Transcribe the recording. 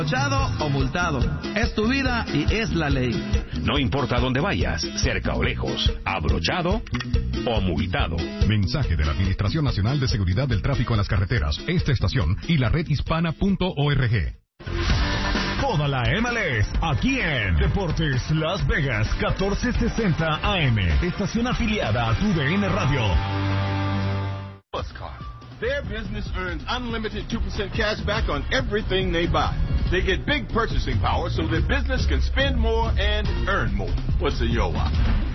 Abrochado o multado, es tu vida y es la ley. No importa dónde vayas, cerca o lejos, abrochado o multado. Mensaje de la Administración Nacional de Seguridad del Tráfico en las Carreteras, esta estación y la redhispana.org. Toda la MLS, aquí en Deportes Las Vegas, 1460 AM, estación afiliada a TUDN Radio. Their business earns unlimited 2% cash back on everything they buy. They get big purchasing power so their business can spend more and earn more. What's in your wallet?